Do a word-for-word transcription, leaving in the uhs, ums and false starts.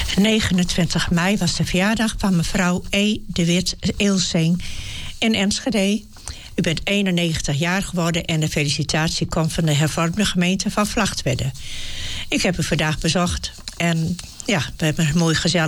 negenentwintig mei was de verjaardag van mevrouw E. de Wit Eelsing in Enschede. U bent eenennegentig jaar geworden en de felicitatie komt van de hervormde gemeente van Vlagtwedde. Ik heb u vandaag bezocht en ja, we hebben een mooi gezellig